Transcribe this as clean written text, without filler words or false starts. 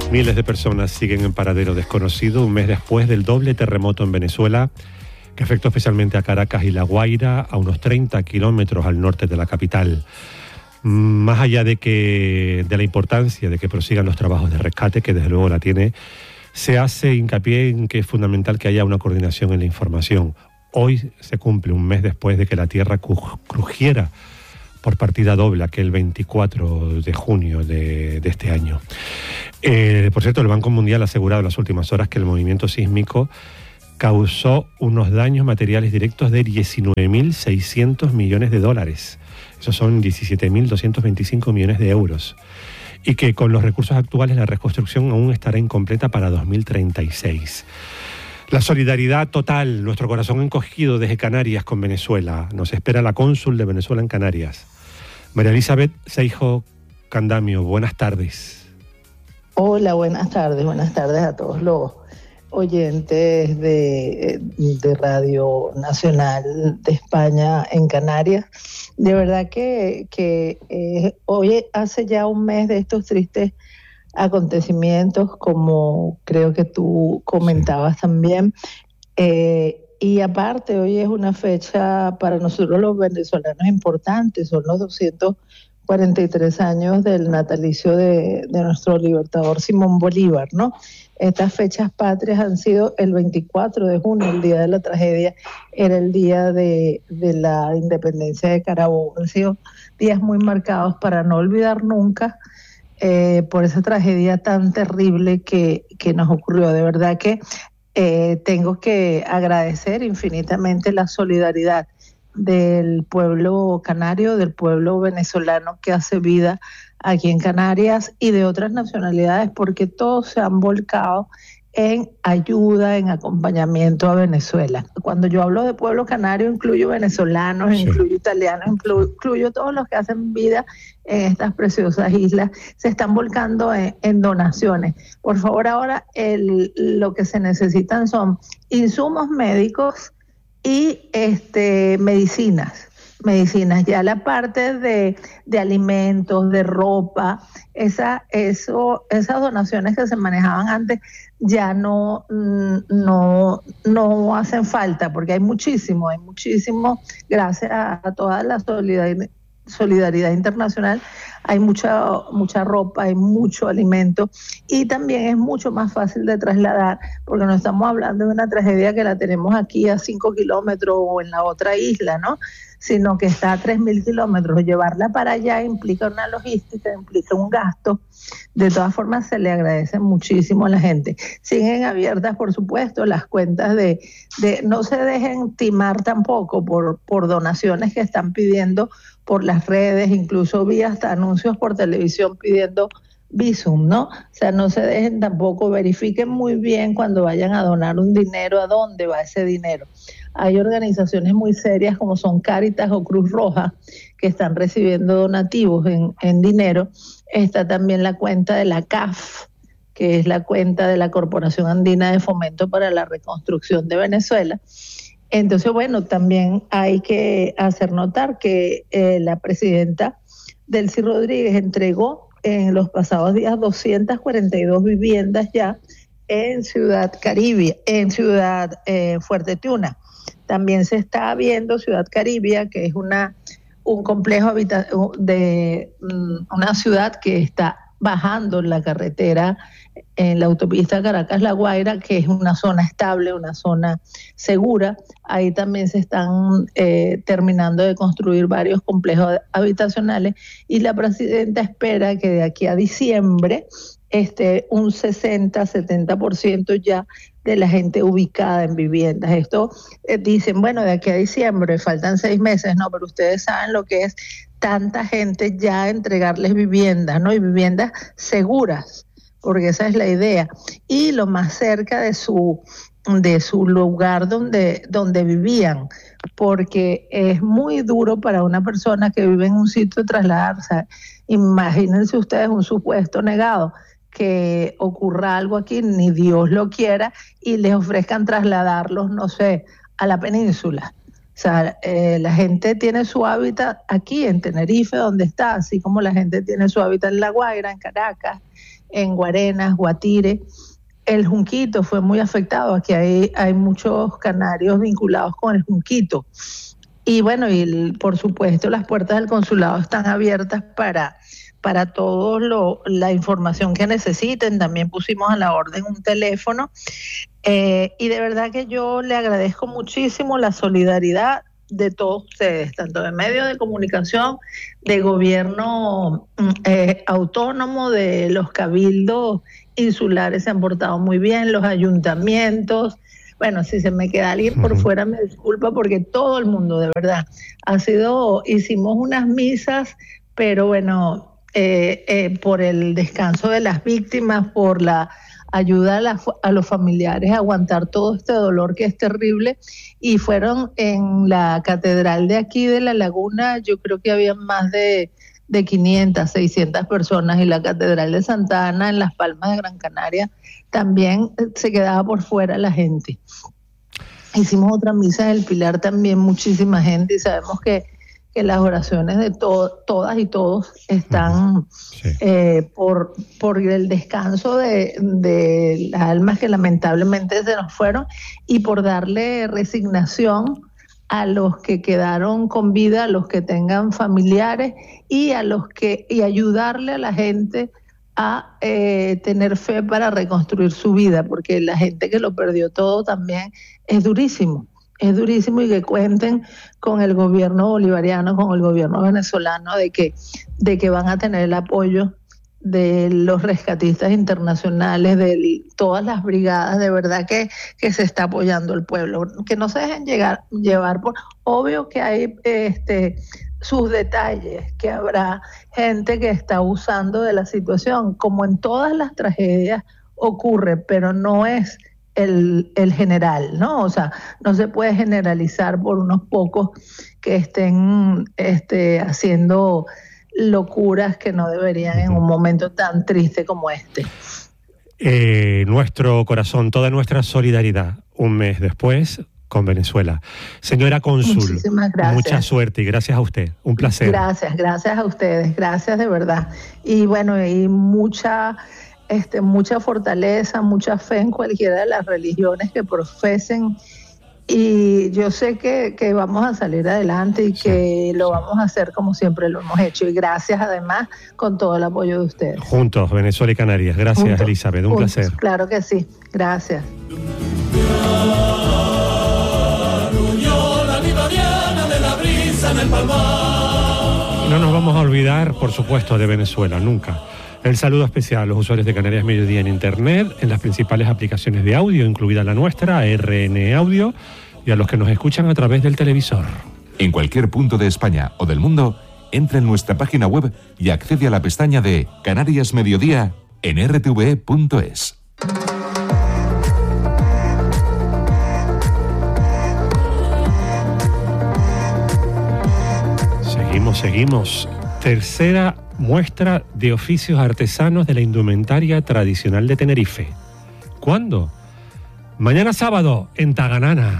Miles de personas siguen en paradero desconocido un mes después del doble terremoto en Venezuela, que afectó especialmente a Caracas y La Guaira, a unos 30 kilómetros al norte de la capital. Más allá de la importancia de que prosigan los trabajos de rescate, que desde luego la tiene, se hace hincapié en que es fundamental que haya una coordinación en la información. Hoy se cumple un mes después de que la tierra crujiera por partida doble, aquel 24 de junio de este año. Por cierto, el Banco Mundial ha asegurado en las últimas horas que el movimiento sísmico causó unos daños materiales directos de 19.600 millones de dólares. Esos son 17.225 millones de euros. Y que con los recursos actuales la reconstrucción aún estará incompleta para 2036. La solidaridad total, nuestro corazón encogido desde Canarias con Venezuela. Nos espera la cónsul de Venezuela en Canarias. María Elizabeth Seijo Candamio, buenas tardes. Hola, buenas tardes a todos los oyentes de Radio Nacional de España en Canarias. De verdad que hoy hace ya un mes de estos tristes acontecimientos, como creo que tú comentabas también, y aparte hoy es una fecha para nosotros los venezolanos importante, son los 243 años del natalicio de nuestro libertador Simón Bolívar, ¿no? Estas fechas patrias han sido el 24 de junio, el día de la tragedia, era el día de la independencia de Carabobo. Han sido días muy marcados para no olvidar nunca por esa tragedia tan terrible que nos ocurrió. De verdad que tengo que agradecer infinitamente la solidaridad del pueblo canario, del pueblo venezolano que hace vida aquí en Canarias y de otras nacionalidades, porque todos se han volcado en ayuda, en acompañamiento a Venezuela. Cuando yo hablo de pueblo canario, incluyo venezolanos, sí, incluyo italianos, incluyo todos los que hacen vida en estas preciosas islas. Se están volcando en donaciones. Por favor, ahora lo que se necesitan son insumos médicos y medicinas. Ya la parte de alimentos, de ropa, esas donaciones que se manejaban antes ya no hacen falta, porque hay muchísimo, gracias a toda la solidaridad internacional, hay mucha ropa, hay mucho alimento y también es mucho más fácil de trasladar, porque no estamos hablando de una tragedia que la tenemos aquí a 5 kilómetros o en la otra isla, ¿no? Sino que está a 3.000 kilómetros. Llevarla para allá implica una logística, implica un gasto. De todas formas, se le agradece muchísimo a la gente. Siguen abiertas, por supuesto, las cuentas de no se dejen timar tampoco por donaciones que están pidiendo por las redes, incluso vi hasta anuncios por televisión pidiendo Bizum, ¿no? O sea, no se dejen tampoco, verifiquen muy bien cuando vayan a donar un dinero, a dónde va ese dinero. Hay organizaciones muy serias como son Cáritas o Cruz Roja que están recibiendo donativos en dinero. Está también la cuenta de la CAF, que es la cuenta de la Corporación Andina de Fomento para la Reconstrucción de Venezuela. Entonces, bueno, también hay que hacer notar que la presidenta Delcy Rodríguez entregó en los pasados días 242 viviendas ya en Ciudad Caribia, en Ciudad Fuerte Tiuna. También se está viendo Ciudad Caribia, que es un complejo de una ciudad que está bajando la carretera en la autopista Caracas-La Guaira, que es una zona estable, una zona segura. Ahí también se están terminando de construir varios complejos habitacionales y la presidenta espera que de aquí a diciembre un 60-70% ya de la gente ubicada en viviendas. Esto dicen, bueno, de aquí a diciembre faltan 6 meses, no, pero ustedes saben lo que es tanta gente ya entregarles viviendas, ¿no? Y viviendas seguras, porque esa es la idea. Y lo más cerca de su lugar donde vivían, porque es muy duro para una persona que vive en un sitio trasladarse. Imagínense ustedes un supuesto negado, que ocurra algo aquí, ni Dios lo quiera, y les ofrezcan trasladarlos, no sé, a la península. sea, la gente tiene su hábitat aquí en Tenerife, donde está, así como la gente tiene su hábitat en La Guaira, en Caracas, en Guarenas, Guatire. El junquito fue muy afectado. Aquí hay muchos canarios vinculados con el junquito. Y bueno, por supuesto, las puertas del consulado están abiertas para todos la información que necesiten. También pusimos a la orden un teléfono. Y de verdad que yo le agradezco muchísimo la solidaridad de todos ustedes, tanto de medios de comunicación, de gobierno autónomo, de los cabildos insulares se han portado muy bien, los ayuntamientos. Bueno, si se me queda alguien por fuera, me disculpa, porque todo el mundo, de verdad, hicimos unas misas, pero bueno, por el descanso de las víctimas, por la ayuda a los familiares a aguantar todo este dolor que es terrible, y fueron en la catedral de aquí de La Laguna, yo creo que había más de 500, 600 personas, y la catedral de Santa Ana en Las Palmas de Gran Canaria también se quedaba por fuera la gente. Hicimos otra misa en el Pilar también, muchísima gente, y sabemos que las oraciones de todas y todos están por el descanso de las almas que lamentablemente se nos fueron, y por darle resignación a los que quedaron con vida, a los que tengan familiares, y ayudarle a la gente a tener fe para reconstruir su vida, porque la gente que lo perdió todo también es durísimo, y que cuenten con el gobierno bolivariano, con el gobierno venezolano, de que van a tener el apoyo de los rescatistas internacionales, de todas las brigadas. De verdad que se está apoyando al pueblo, que no se dejen llevar por, obvio que hay sus detalles, que habrá gente que está abusando de la situación, como en todas las tragedias ocurre, pero no es el general, ¿no? O sea, no se puede generalizar por unos pocos que estén haciendo locuras que no deberían en un momento tan triste como este. Nuestro corazón, toda nuestra solidaridad, un mes después, con Venezuela. Señora cónsul, muchísimas gracias. Mucha suerte y gracias a usted. Un placer. Gracias a ustedes, gracias de verdad. Y bueno, y mucha fortaleza, mucha fe en cualquiera de las religiones que profesen, y yo sé que vamos a salir adelante y que lo vamos a hacer como siempre lo hemos hecho, y gracias además con todo el apoyo de ustedes. Juntos, Venezuela y Canarias. Gracias, Elizabeth, un placer. Claro que sí, gracias. No nos vamos a olvidar, por supuesto, de Venezuela, nunca. El saludo especial a los usuarios de Canarias Mediodía en Internet, en las principales aplicaciones de audio, incluida la nuestra, RN Audio, y a los que nos escuchan a través del televisor. En cualquier punto de España o del mundo, entra en nuestra página web y accede a la pestaña de Canarias Mediodía en rtve.es. Seguimos. Tercera muestra de oficios artesanos de la indumentaria tradicional de Tenerife. ¿Cuándo? Mañana sábado en Taganana.